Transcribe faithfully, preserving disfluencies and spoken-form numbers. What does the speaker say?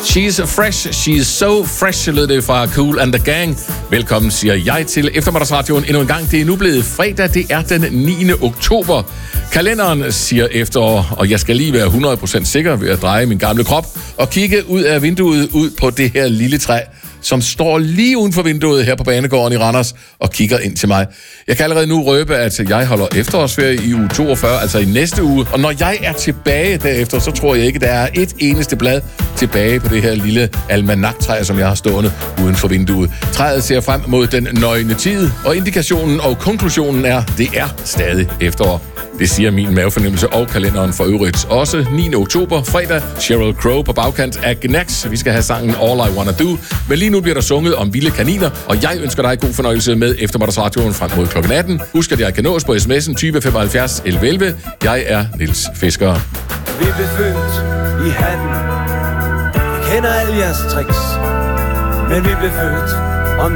She's fresh, she's so fresh, lød det fra Kool and the Gang. Velkommen, siger jeg til Eftermiddagsradioen endnu en gang. Det er nu blevet fredag, det er den niende oktober. Kalenderen siger efterår, og jeg skal lige være hundrede procent sikker ved at dreje min gamle krop og kigge ud af vinduet ud på det her lille træ, som står lige uden for vinduet her på banegården i Randers og kigger ind til mig. Jeg kan allerede nu røbe, at jeg holder efterårsferie i uge toogfyrre, altså i næste uge. Og når jeg er tilbage derefter, så tror jeg ikke, der er et eneste blad tilbage på det her lille almanaktræ, som jeg har stående uden for vinduet. Træet ser frem mod den nøgne tid, og indikationen og konklusionen er, det er stadig efterår. Det siger min mavefornemmelse og kalenderen for øvrigt. Også niende oktober, fredag, Sheryl Crow på bagkant af Gnax. Vi skal have sangen All I Wanna Do. Men lige nu bliver der sunget om vilde kaniner, og jeg ønsker dig god fornøjelse med Eftermiddagsradioen frem mod klokken atten. Husk, at jeg kan nås på sms'en tyve femoghalvfjerds elleve elleve. Jeg er Niels Fisker. Vi blev født i hatten. Jeg kender alle jeres tricks, men vi blev født